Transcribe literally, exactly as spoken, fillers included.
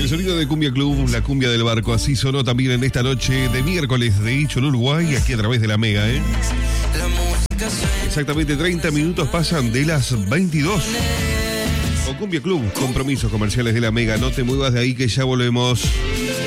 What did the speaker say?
El sonido de Cumbia Club, la cumbia del barco, así sonó también en esta noche de miércoles de Ichol, Uruguay, aquí a través de la Mega, ¿eh? Exactamente treinta minutos pasan de las veintidós. Con Cumbia Club, compromisos comerciales de la Mega. No te muevas de ahí que ya volvemos.